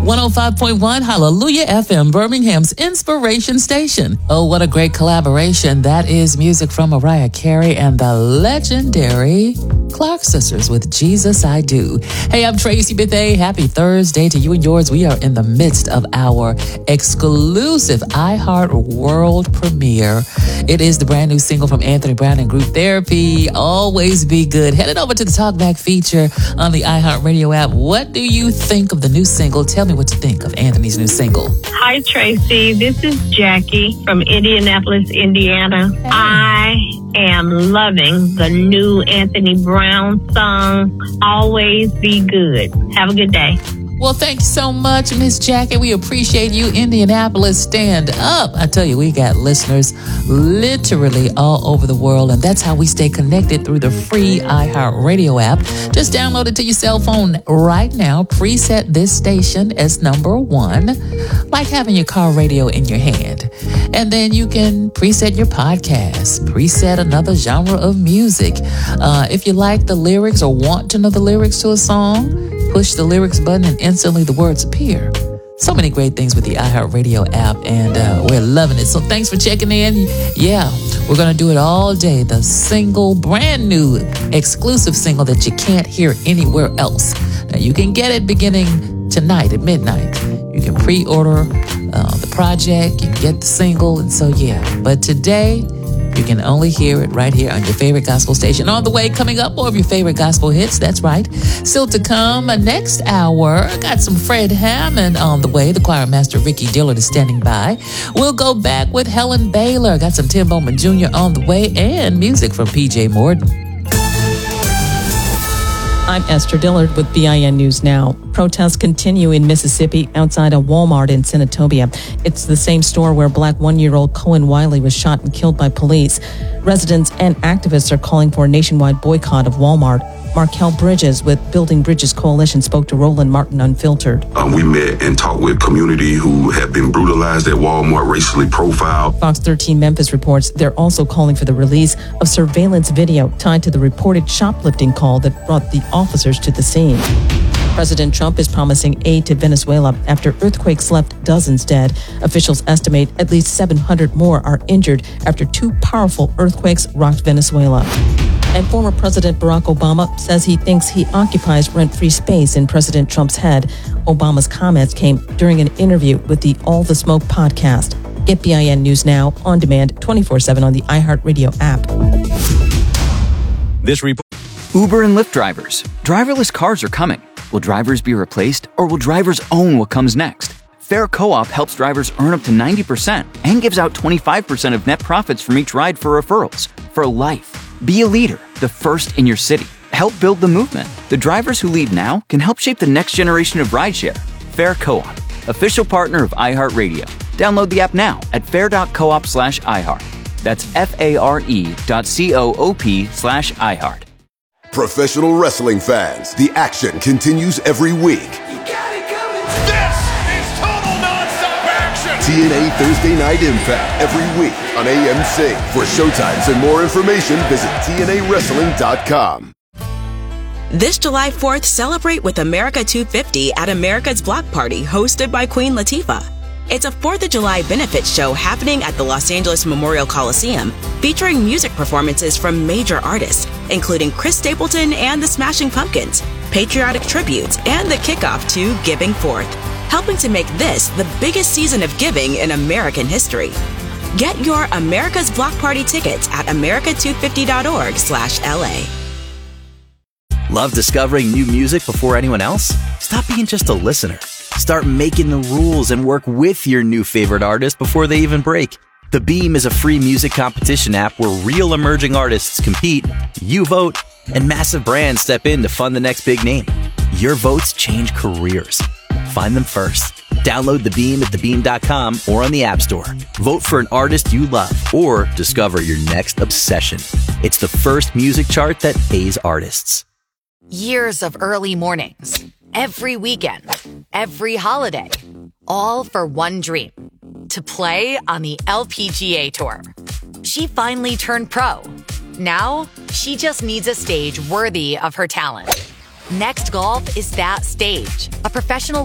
105.1 Hallelujah FM, Birmingham's inspiration station. Oh, what a great collaboration. That is music from Mariah Carey and the legendary Clark Sisters with Jesus I Do. Hey, I'm Tracy Bethea. Happy Thursday to you and yours. We are in the midst of our exclusive iHeart World premiere. It is the brand new single from Anthony Brown and Group Therapy, Always Be Good. Headed over to the Talkback feature on the iHeart Radio app. What do you think of the new single? Tell me what you think of Anthony's new single. Hi, Tracy. This is Jackie from Indianapolis, Indiana. Hey. I am loving the new Anthony Brown song, Always Be Good. Have a good day. Well, thank you so much, Miss Jackie. We appreciate you. Indianapolis, stand up. I tell you, we got listeners literally all over the world, and that's how we stay connected through the free iHeart Radio app. Just download it to your cell phone right now. Preset this station as number one, like having your car radio in your hand. And then you can preset your podcast, preset another genre of music. If you like the lyrics or want to know the lyrics to a song, push the lyrics button and instantly the words appear. So many great things with the iHeartRadio app, and we're loving it. So thanks for checking in. Yeah, we're going to do it all day. The single, brand new, exclusive single that you can't hear anywhere else. Now, you can get it beginning tonight at midnight. You can pre-order the project. You can get the single, and so yeah. But today, you can only hear it right here on your favorite gospel station. On the way, coming up, more of your favorite gospel hits. That's right. Still to come, next hour, I got some Fred Hammond on the way. The choir master, Ricky Dillard, is standing by. We'll go back with Helen Baylor. Got some Tim Bowman Jr. on the way and music from P.J. Morton. I'm Esther Dillard with BIN News Now. Protests continue in Mississippi outside a Walmart in Senatobia. It's the same store where black 1-year-old Cohen Wiley was shot and killed by police. Residents and activists are calling for a nationwide boycott of Walmart. Markel Bridges with Building Bridges Coalition spoke to Roland Martin Unfiltered. We met and talked with community who have been brutalized at Walmart, racially profiled. Fox 13 Memphis reports they're also calling for the release of surveillance video tied to the reported shoplifting call that brought the officers to the scene. President Trump is promising aid to Venezuela after earthquakes left dozens dead. Officials estimate at least 700 more are injured after 2 powerful earthquakes rocked Venezuela. And former President Barack Obama says he thinks he occupies rent-free space in President Trump's head. Obama's comments came during an interview with the All the Smoke podcast. Get BIN News Now on demand 24/7 on the iHeartRadio app. This report. Uber and Lyft drivers. Driverless cars are coming. Will drivers be replaced, or will drivers own what comes next? Fair Co-op helps drivers earn up to 90% and gives out 25% of net profits from each ride for referrals. For life. Be a leader, the first in your city. Help build the movement. The drivers who lead now can help shape the next generation of rideshare. Fair Co-op, official partner of iHeartRadio. Download the app now at fair.coop/iHeart. That's FARE.coop/iHeart. Professional wrestling fans, the action continues every week. This is total nonstop action! TNA Thursday Night Impact every week on AMC. For showtimes and more information, visit TNAWrestling.com. This July 4th, celebrate with America 250 at America's Block Party, hosted by Queen Latifah. It's a 4th of July benefit show happening at the Los Angeles Memorial Coliseum, featuring music performances from major artists, including Chris Stapleton and the Smashing Pumpkins, patriotic tributes, and the kickoff to Giving Forth, helping to make this the biggest season of giving in American history. Get your America's Block Party tickets at america250.org/LA. Love discovering new music before anyone else? Stop being just a listener. Start making the rules and work with your new favorite artist before they even break. The Beam is a free music competition app where real emerging artists compete, you vote, and massive brands step in to fund the next big name. Your votes change careers. Find them first. Download The Beam at thebeam.com or on the App Store. Vote for an artist you love or discover your next obsession. It's the first music chart that pays artists. Years of early mornings, every weekend, every holiday, all for one dream, to play on the LPGA Tour. She finally turned pro. Now, she just needs a stage worthy of her talent. Next Golf is that stage, a professional